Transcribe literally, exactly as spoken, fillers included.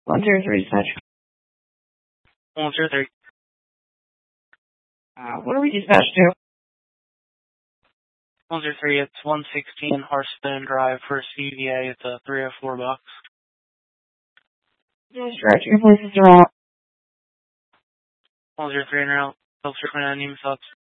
one zero three dispatch. one zero three. Uh, what are we dispatched to? one zero three, it's one sixteen Hearthstone Drive for C V A. It's a three oh four bucks. Just direct your places around. one zero three and out. Filter twenty-nine, even subs.